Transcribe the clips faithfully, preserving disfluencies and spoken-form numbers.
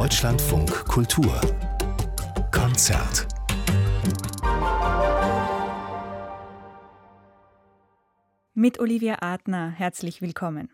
Deutschlandfunk Kultur Konzert. Mit Olivia Adner herzlich willkommen.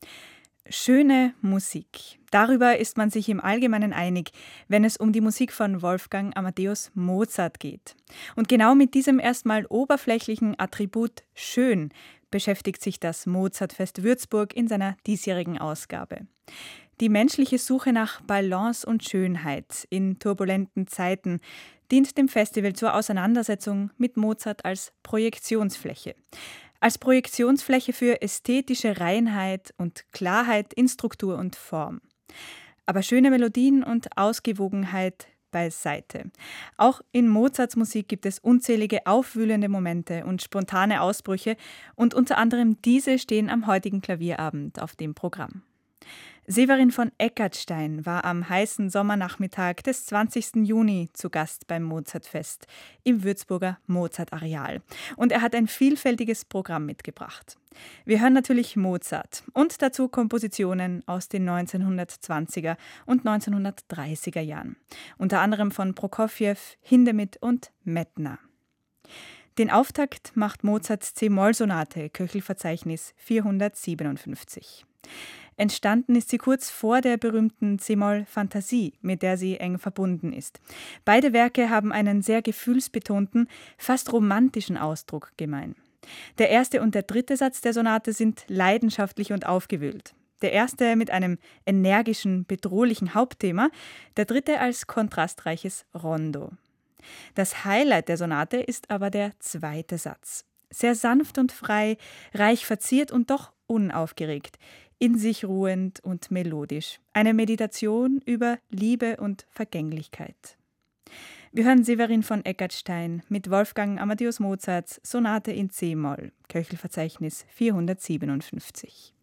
Schöne Musik. Darüber ist man sich im Allgemeinen einig, wenn es um die Musik von Wolfgang Amadeus Mozart geht. Und genau mit diesem erstmal oberflächlichen Attribut schön beschäftigt sich das Mozartfest Würzburg in seiner diesjährigen Ausgabe. Die menschliche Suche nach Balance und Schönheit in turbulenten Zeiten dient dem Festival zur Auseinandersetzung mit Mozart als Projektionsfläche. Als Projektionsfläche für ästhetische Reinheit und Klarheit in Struktur und Form. Aber schöne Melodien und Ausgewogenheit beiseite. Auch in Mozarts Musik gibt es unzählige aufwühlende Momente und spontane Ausbrüche und unter anderem diese stehen am heutigen Klavierabend auf dem Programm. Severin von Eckartstein war am heißen Sommernachmittag des zwanzigsten Juni zu Gast beim Mozartfest im Würzburger Mozart-Areal. Und er hat ein vielfältiges Programm mitgebracht. Wir hören natürlich Mozart und dazu Kompositionen aus den neunzehnhundertzwanziger und neunzehnhundertdreißiger Jahren. Unter anderem von Prokofjew, Hindemith und Mettner. Den Auftakt macht Mozarts C-Moll-Sonate, Köchelverzeichnis vierhundertsiebenundfünfzig. Entstanden ist sie kurz vor der berühmten C-Moll-Fantasie, mit der sie eng verbunden ist. Beide Werke haben einen sehr gefühlsbetonten, fast romantischen Ausdruck gemein. Der erste und der dritte Satz der Sonate sind leidenschaftlich und aufgewühlt. Der erste mit einem energischen, bedrohlichen Hauptthema, der dritte als kontrastreiches Rondo. Das Highlight der Sonate ist aber der zweite Satz. Sehr sanft und frei, reich verziert und doch unaufgeregt, in sich ruhend und melodisch. Eine Meditation über Liebe und Vergänglichkeit. Wir hören Severin von Eckartstein mit Wolfgang Amadeus Mozarts Sonate in C-Moll, Köchelverzeichnis vierhundertsiebenundfünfzig.